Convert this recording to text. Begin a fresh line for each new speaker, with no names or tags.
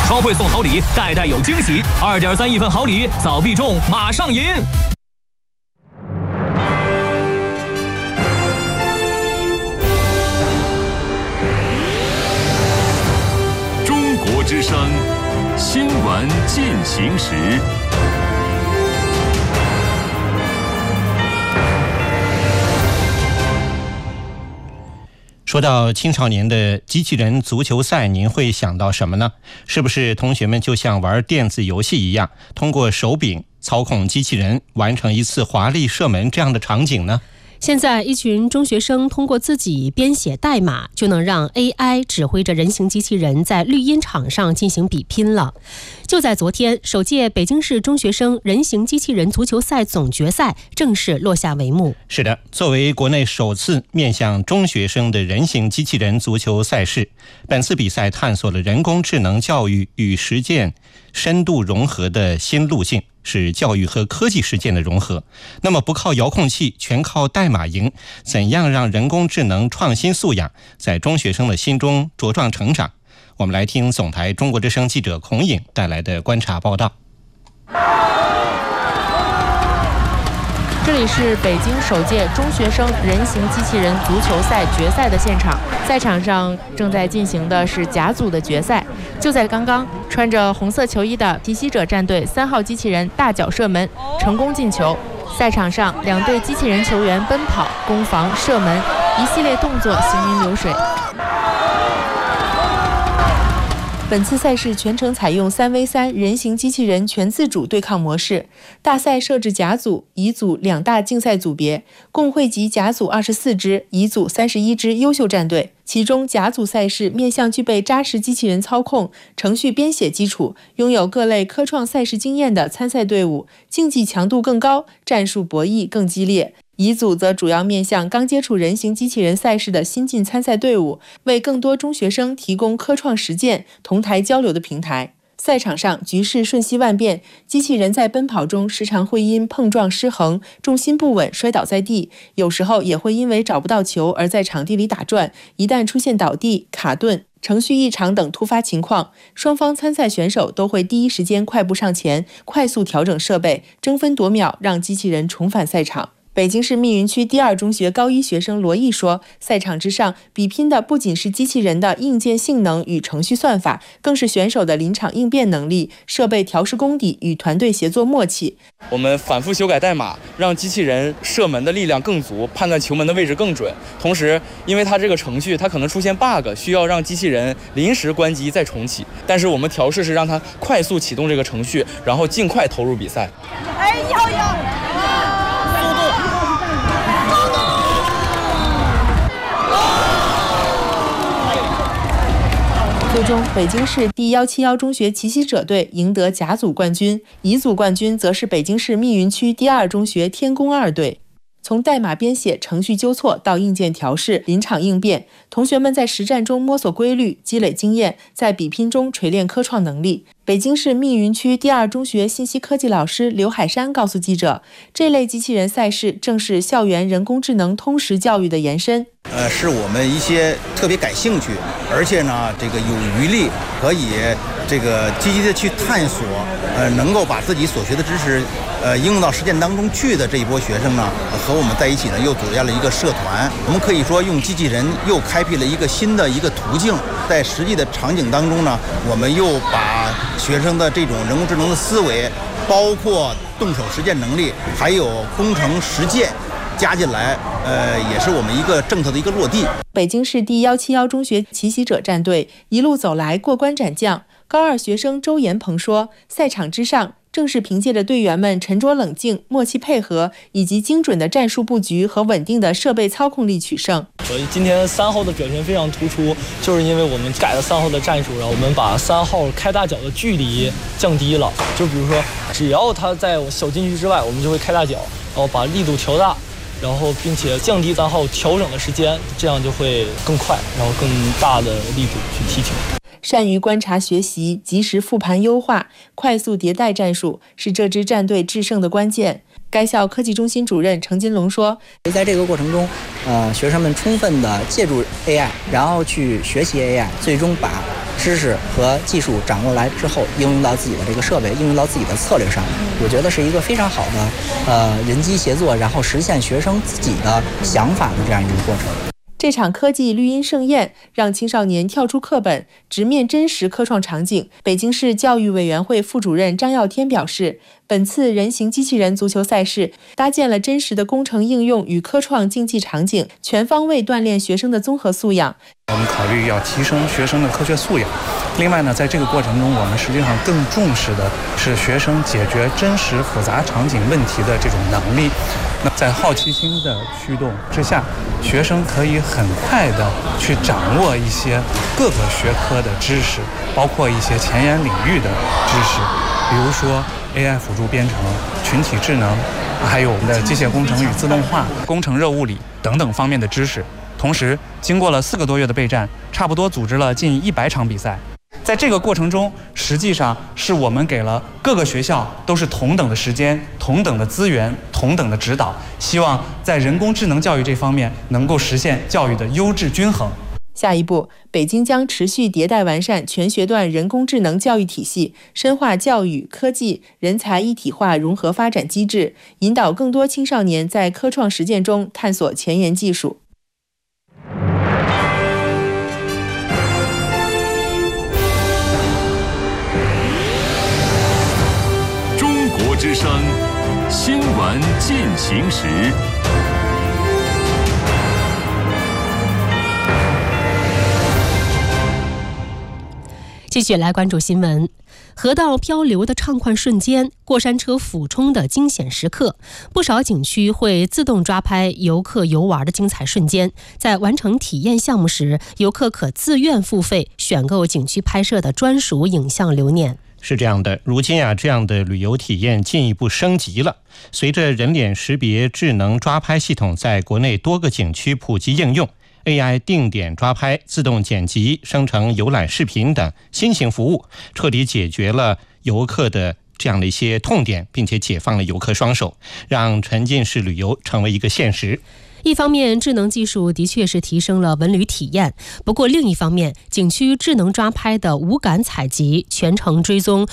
超会送好礼，代代有惊喜。2.3亿份好礼，早必中，马上赢！
中国之声新闻进行时。
说到青少年的机器人足球赛，您会想到什么呢？是不是同学们就像玩电子游戏一样，通过手柄操控机器人完成一次华丽射门这样的场景呢？
现在一群中学生通过自己编写代码，就能让 AI 指挥着人形机器人在绿茵场上进行比拼了。就在昨天，首届北京市中学生人形机器人足球赛总决赛正式落下帷幕。
是的，作为国内首次面向中学生的人形机器人足球赛事，本次比赛探索了人工智能教育与实践深度融合的新路径，是教育和科技实践的融合。那么不靠遥控器，全靠代码赢，怎样让人工智能创新素养在中学生的心中茁壮成长？我们来听总台中国之声记者孔颖带来的观察报道。
这里是北京首届中学生人形机器人足球赛决赛的现场，赛场上正在进行的是甲组的决赛。就在刚刚，穿着红色球衣的奇袭者战队3号机器人大脚射门，成功进球。赛场上2队机器人球员奔跑、攻防、射门，一系列动作行云流水。本次赛事全程采用3v3人形机器人全自主对抗模式，大赛设置甲组、乙组2大竞赛组别，共汇集甲组24支、乙组31支优秀战队。其中甲组赛事面向具备扎实机器人操控、程序编写基础、拥有各类科创赛事经验的参赛队伍，竞技强度更高，战术博弈更激烈。乙组则主要面向刚接触人形机器人赛事的新晋参赛队伍，为更多中学生提供科创实践、同台交流的平台。赛场上局势瞬息万变，机器人在奔跑中时常会因碰撞失衡、重心不稳摔倒在地，有时候也会因为找不到球而在场地里打转。一旦出现倒地、卡顿、程序异常等突发情况，双方参赛选手都会第一时间快步上前，快速调整设备，争分夺秒让机器人重返赛场。北京市密云区第2中学高1学生罗毅说，赛场之上比拼的不仅是机器人的硬件性能与程序算法，更是选手的临场应变能力、设备调试功底与团队协作默契。
我们反复修改代码，让机器人射门的力量更足，判断球门的位置更准。同时，因为它这个程序它可能出现 bug， 需要让机器人临时关机再重启，但是我们调试是让它快速启动这个程序，然后尽快投入比赛。最终，北京市第171中学奇袭者队赢得甲组冠军，乙组冠军则是北京市密云区第2中学天宫2队。从代码编写、程序纠错到硬件调试、临场应变，同学们在实战中摸索规律，积累经验，在比拼中锤炼科创能力。北京市密云区第2中学信息科技老师刘海山告诉记者，这类机器人赛事正是校园人工智能通识教育的延伸。
是我们一些特别感兴趣，而且呢，这个有余力可以这个积极的去探索，能够把自己所学的知识，应用到实践当中去的这一波学生呢，和我们在一起呢，又组建了一个社团。我们可以说用机器人又开辟了一个新的一个途径，在实际的场景当中呢，我们又把学生的这种人工智能的思维，包括动手实践能力，还有工程实践加进来，也是我们一个政策的一个落地。
北京市第171中学奇袭者战队一路走来，过关斩将。高2学生周延鹏说，赛场之上正是凭借着队员们沉着冷静、默契配合，以及精准的战术布局和稳定的设备操控力取胜。
今天3号的表现非常突出，就是因为我们改了3号的战术，然后我们把3号开大脚的距离降低了。就比如说，只要他在小禁区之外，我们就会开大脚，然后把力度调大，然后并且降低3号调整的时间，这样就会更快，然后更大的力度去踢球。
善于观察学习，及时复盘优化，快速迭代战术，是这支战队制胜的关键。该校科技中心主任程金龙说，
在这个过程中，学生们充分的借助 AI， 然后去学习 AI， 最终把知识和技术掌握来之后，应用到自己的这个设备，应用到自己的策略上，我觉得是一个非常好的人机协作，然后实现学生自己的想法的这样一个过程。
这场科技绿茵盛宴让青少年跳出课本，直面真实科创场景。北京市教育委员会副主任张耀天表示，本次人形机器人足球赛事搭建了真实的工程应用与科创竞技场景，全方位锻炼学生的综合素养。
我们考虑要提升学生的科学素养。另外呢，在这个过程中，我们实际上更重视的是学生解决真实复杂场景问题的这种能力。那在好奇心的驱动之下，学生可以很快的去掌握一些各个学科的知识，包括一些前沿领域的知识，比如说 AI 辅助编程、群体智能，还有我们的机械工程与自动化、工程热物理等等方面的知识。同时，经过了4个多月的备战，差不多组织了近100场比赛。在这个过程中，实际上是我们给了各个学校都是同等的时间、同等的资源、同等的指导，希望在人工智能教育这方面能够实现教育的优质均衡。
下一步，北京将持续迭代完善全学段人工智能教育体系，深化教育、科技、人才一体化融合发展机制，引导更多青少年在科创实践中探索前沿技术。
中国之声新闻进行时。
继续来关注新闻。河道漂流的畅快瞬间，过山车俯冲的惊险时刻，不少景区会自动抓拍游客游玩的精彩瞬间。在完成体验项目时，游客可自愿付费选购景区拍摄的专属影像留念。
是这样的，如今这样的旅游体验进一步升级了。随着人脸识别智能抓拍系统在国内多个景区普及应用， AI 定点抓拍、自动剪辑、生成游览视频等新型服务，彻底解决了游客的这样的一些痛点，并且解放了游客双手，让沉浸式旅游成为一个现实。
一方面，智能技术的确是提升了文旅体验，不过另一方面，景区智能抓拍的无感采集、全程追踪